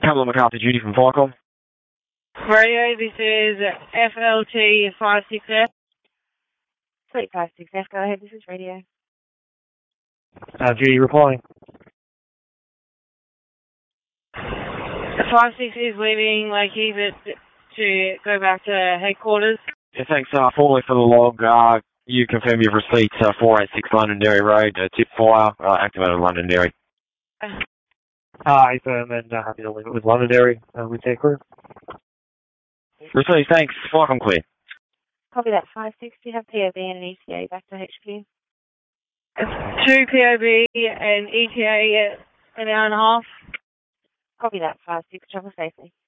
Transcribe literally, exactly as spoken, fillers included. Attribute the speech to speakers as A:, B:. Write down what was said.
A: Cumberland MacArthur Judy from Viacom.
B: Radio, this is F L T five six F.
C: Fleet five six F, go ahead, this is radio.
D: Uh, Judy replying.
B: five six is leaving Lakey but to go back to headquarters.
A: Yeah, thanks, uh, formally for the log. Uh, you confirm your receipt, uh, four eighty-six Londonderry Road, uh, tip fire, uh, activated Londonderry.
B: Uh,
D: Hi, firm, and uh, happy to leave it with Londonderry uh, with their crew.
A: Received, thanks. Viacom clear.
C: Copy that, five six. Do you have P O B and an E T A back to H Q?
B: two P O B and E T A an hour and a half.
C: Copy that, five six. Travel safely.